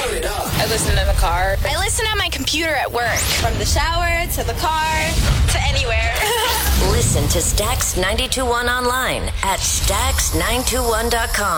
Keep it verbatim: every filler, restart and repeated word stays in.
Turn it up. I listen in the car. I listen on my computer at work. From the shower to the car to anywhere. Listen to Stax ninety-two point one online at stax nine two one dot com.